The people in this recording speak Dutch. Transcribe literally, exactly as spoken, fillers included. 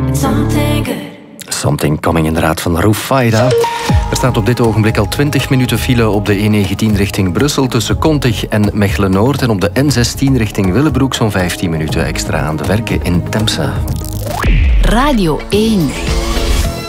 Something good. Something Coming inderdaad van Roof Faida. Er staat op dit ogenblik al twintig minuten file op de E negentien richting Brussel tussen Kontig en Mechelen-Noord. En op de N zestien richting Willebroek zo'n vijftien minuten extra aan de werken in Temse. Radio één.